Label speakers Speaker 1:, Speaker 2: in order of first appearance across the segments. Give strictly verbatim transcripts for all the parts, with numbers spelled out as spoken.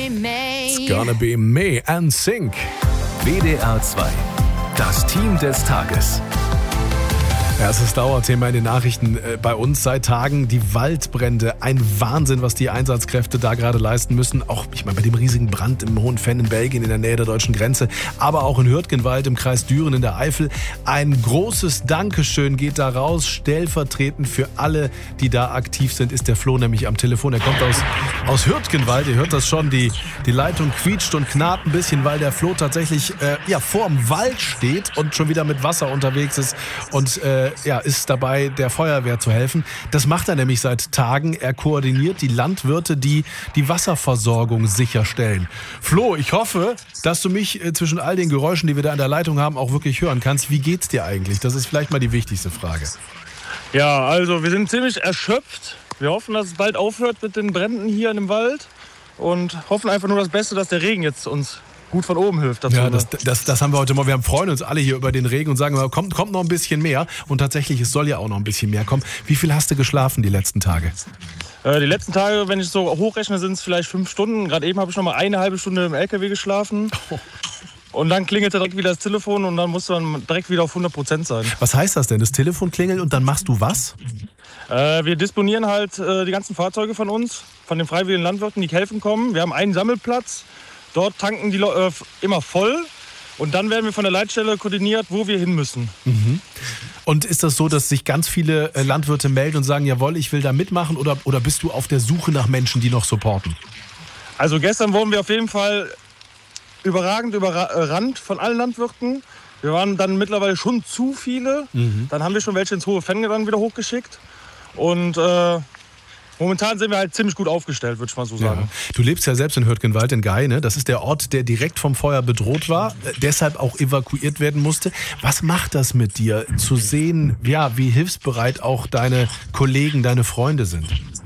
Speaker 1: It's gonna be me and Sync.
Speaker 2: W D R zwei. Das Team des Tages.
Speaker 1: Ja, es ist Dauerthema in den Nachrichten äh, bei uns seit Tagen. Die Waldbrände, ein Wahnsinn, was die Einsatzkräfte da gerade leisten müssen. Auch, ich meine, bei dem riesigen Brand im Hohenfenn in Belgien in der Nähe der deutschen Grenze, aber auch in Hürtgenwald im Kreis Düren in der Eifel. Ein großes Dankeschön geht da raus. Stellvertretend für alle, die da aktiv sind, ist der Flo nämlich am Telefon. Er kommt aus, aus Hürtgenwald. Ihr hört das schon, die, die Leitung quietscht und knarrt ein bisschen, weil der Flo tatsächlich äh, ja, vorm Wald steht und schon wieder mit Wasser unterwegs ist und äh, ja, ist dabei, der Feuerwehr zu helfen. Das macht er nämlich seit Tagen. Er koordiniert die Landwirte, die die Wasserversorgung sicherstellen. Flo, ich hoffe, dass du mich äh, zwischen all den Geräuschen, die wir da in der Leitung haben, auch wirklich hören kannst. Wie geht's dir eigentlich? Das ist vielleicht mal die wichtigste Frage.
Speaker 3: Ja, also wir sind ziemlich erschöpft. Wir hoffen, dass es bald aufhört mit den Bränden hier in dem Wald und hoffen einfach nur das Beste, dass der Regen jetzt uns gut von oben hilft. Dazu.
Speaker 1: Ja, das, das, das haben wir heute mal. Wir freuen uns alle hier über den Regen und sagen, kommt, kommt noch ein bisschen mehr. Und tatsächlich, es soll ja auch noch ein bisschen mehr kommen. Wie viel hast du geschlafen die letzten Tage?
Speaker 3: Äh, die letzten Tage, wenn ich so hochrechne, sind es vielleicht fünf Stunden. Gerade eben habe ich noch mal eine halbe Stunde im L K W geschlafen. Oh. Und dann klingelte direkt wieder das Telefon und dann musste man direkt wieder auf hundert Prozent sein.
Speaker 1: Was heißt das denn? Das Telefon klingelt und dann machst du was?
Speaker 3: Äh, wir disponieren halt äh, die ganzen Fahrzeuge von uns, von den freiwilligen Landwirten, die helfen kommen. Wir haben einen Sammelplatz. Dort tanken die Leute äh, immer voll und dann werden wir von der Leitstelle koordiniert, wo wir hin müssen.
Speaker 1: Mhm. Und ist das so, dass sich ganz viele äh, Landwirte melden und sagen, jawohl, ich will da mitmachen, oder, oder bist du auf der Suche nach Menschen, die noch supporten?
Speaker 3: Also gestern wurden wir auf jeden Fall überragend überrannt von allen Landwirten. Wir waren dann mittlerweile schon zu viele. Mhm. Dann haben wir schon welche ins Hohenfenn dann wieder hochgeschickt. Und äh, momentan sind wir halt ziemlich gut aufgestellt, würde ich mal so sagen.
Speaker 1: Ja. Du lebst ja selbst in Hürtgenwald in Gaie, ne? Das ist der Ort, der direkt vom Feuer bedroht war, äh, deshalb auch evakuiert werden musste. Was macht das mit dir, zu sehen, ja, wie hilfsbereit auch deine Kollegen, deine Freunde sind?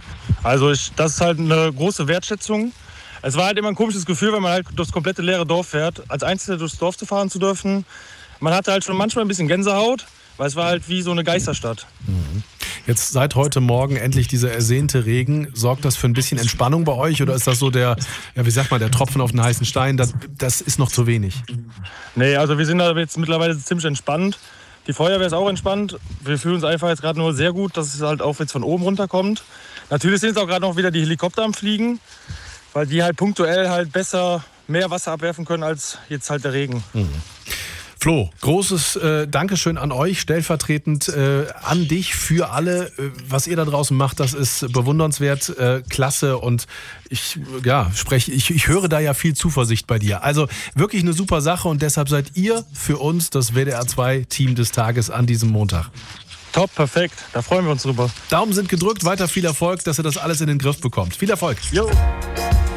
Speaker 3: Also ich, das ist halt eine große Wertschätzung. Es war halt immer ein komisches Gefühl, wenn man halt durchs komplette leere Dorf fährt, als Einziger durchs Dorf zu fahren zu dürfen. Man hatte halt schon manchmal ein bisschen Gänsehaut, weil es war halt wie so eine Geisterstadt.
Speaker 1: Mhm. Jetzt seit heute Morgen endlich dieser ersehnte Regen. Sorgt das für ein bisschen Entspannung bei euch oder ist das so der, ja, wie sagt man, der Tropfen auf den heißen Stein? Das, das ist noch zu wenig.
Speaker 3: Nee, also wir sind da jetzt mittlerweile ziemlich entspannt. Die Feuerwehr ist auch entspannt. Wir fühlen uns einfach jetzt gerade nur sehr gut, dass es halt auch jetzt von oben runterkommt. Natürlich sind jetzt auch gerade noch wieder die Helikopter am Fliegen, weil die halt punktuell halt besser mehr Wasser abwerfen können als jetzt halt der Regen.
Speaker 1: Mhm. Flo, großes äh, Dankeschön an euch, stellvertretend äh, an dich, für alle. Äh, was ihr da draußen macht, das ist bewundernswert, äh, klasse und ich, ja, spreche, ich, ich höre da ja viel Zuversicht bei dir. Also wirklich eine super Sache und deshalb seid ihr für uns das W D R zwei Team des Tages an diesem Montag.
Speaker 3: Top, perfekt, da freuen wir uns drüber.
Speaker 1: Daumen sind gedrückt, weiter viel Erfolg, dass ihr das alles in den Griff bekommt. Viel Erfolg.
Speaker 3: Jo.